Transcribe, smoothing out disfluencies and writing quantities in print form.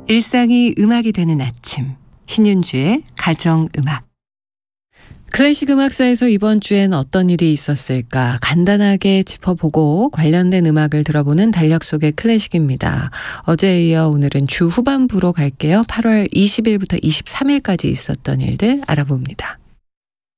일상이 음악이 되는 아침, 신윤주의 가정음악. 클래식 음악사에서 이번 주엔 어떤 일이 있었을까 간단하게 짚어보고 관련된 음악을 들어보는 달력 속의 클래식입니다. 어제에 이어 오늘은 주 후반부로 갈게요. 8월 20일부터 23일까지 있었던 일들 알아봅니다.